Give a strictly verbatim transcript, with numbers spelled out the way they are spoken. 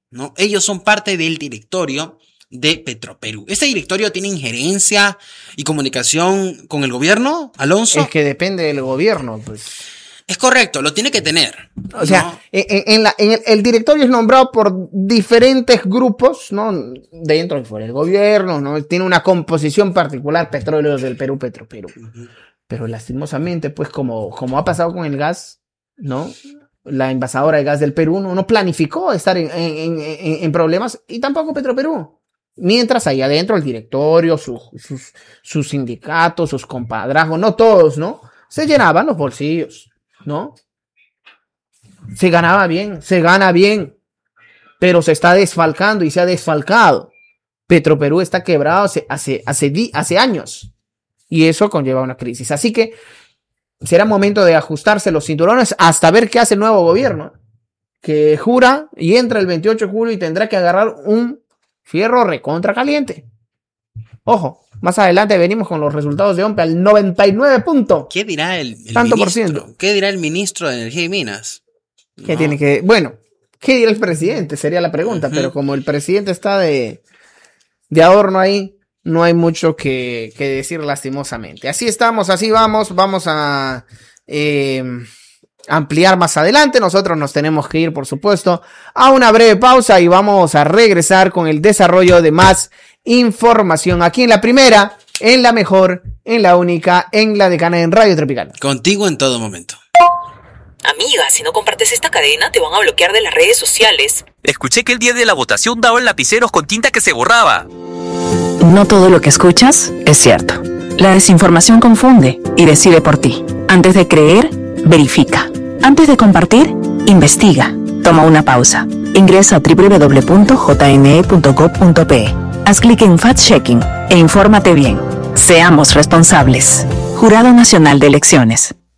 ¿no? Ellos son parte del directorio de Petroperú. ¿Este directorio tiene injerencia y comunicación con el gobierno, Alonso? Es que depende del gobierno, pues. Es correcto, lo tiene que tener. O sea, ¿no? en, en, la, en el, el directorio es nombrado por diferentes grupos, ¿no? Dentro y fuera del gobierno, ¿no? Tiene una composición particular, Petróleos del Perú, Petroperú. Uh-huh. Pero lastimosamente, pues como, como ha pasado con el gas, ¿no? La envasadora de gas del Perú no, no planificó estar en, en, en, en problemas, y tampoco Petroperú. Mientras ahí adentro el directorio, su, sus, sus sindicatos, sus compadrazgos, no todos, ¿no? Se llenaban los bolsillos, ¿no? Se ganaba bien, se gana bien, pero se está desfalcando y se ha desfalcado. Petroperú está quebrado hace, hace, hace, hace años, y eso conlleva una crisis. Así que será momento de ajustarse los cinturones hasta ver qué hace el nuevo gobierno, que jura y entra el veintiocho de julio y tendrá que agarrar un fierro recontra caliente. Ojo, más adelante venimos con los resultados de OMPE al noventa y nueve puntos. ¿Qué dirá el, el tanto ministro? Por ciento. ¿Qué dirá el ministro de Energía y Minas? ¿Qué No. tiene que...? Bueno, ¿qué dirá el presidente? Sería la pregunta, uh-huh. Pero como el presidente está de, de adorno ahí, no hay mucho que, que decir lastimosamente. Así estamos, así vamos, vamos a... Eh, ampliar más adelante. Nosotros nos tenemos que ir, por supuesto, a una breve pausa y vamos a regresar con el desarrollo de más información aquí en la primera, en la mejor, en la única, en la decana en Radio Tropical. Contigo en todo momento. Amiga, si no compartes esta cadena te van a bloquear de las redes sociales. Escuché que el día de la votación daban lapiceros con tinta que se borraba. No todo lo que escuchas es cierto. La desinformación confunde y decide por ti. Antes de creer, verifica. Antes de compartir, investiga. Toma una pausa. Ingresa a doble u doble u doble u punto j n e punto gov punto p e. Haz clic en Fact-Checking e infórmate bien. Seamos responsables. Jurado Nacional de Elecciones.